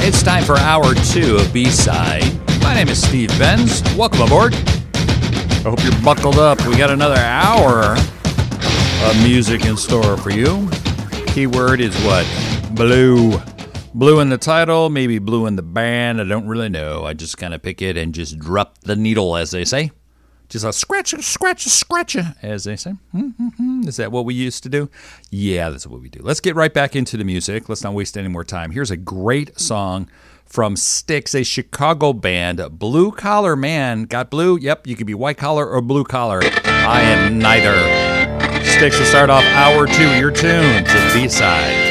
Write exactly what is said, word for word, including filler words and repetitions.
It's time for hour two of B-Side. My name is Steve Benz. Welcome aboard. I hope you're buckled up. We got another hour of music in store for you. Keyword is what? Blue. Blue in the title, maybe blue in the band. I don't really know. I just kind of pick it and just drop the needle, as they say. Just a scratch, scratch, scratch, as they say. Mm-hmm. Is that what we used to do? Yeah, that's what we do. Let's get right back into the music. Let's not waste any more time. Here's a great song from Styx, a Chicago band. Blue Collar Man. Got blue? Yep, you can be white collar or blue collar. I am neither. Styx to start off hour two. You're tuned to B-Side.